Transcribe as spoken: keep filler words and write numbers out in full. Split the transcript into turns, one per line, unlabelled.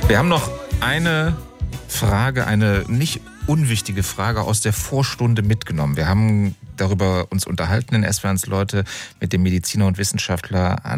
Wir haben noch eine Frage, eine nicht unwichtige Frage aus der Vorstunde mitgenommen. Wir haben darüber uns unterhalten in S W R eins Leute mit dem Mediziner und Wissenschaftler